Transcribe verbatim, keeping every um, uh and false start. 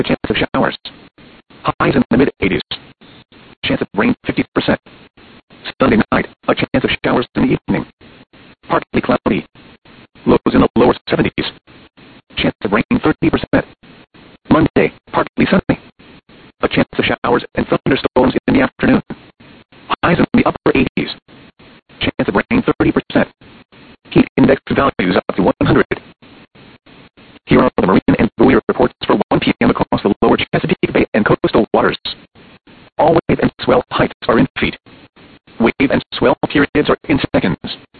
a chance of showers. Highs in the mid-eighties. Chance of rain fifty percent. Sunday night, a chance of showers in the evening. Partly cloudy. Lows in the lower seventies. Chance of rain thirty percent. Monday, partly sunny. A chance of showers and thunderstorms in the afternoon. Highs in the upper eighties. Chance of rain thirty percent. Heat index values up to one hundred. Here are the marine and buoy reports for one p m across the lower Chesapeake Bay and coastal waters. All wave and swell heights are in feet. Wave and swell periods are in seconds.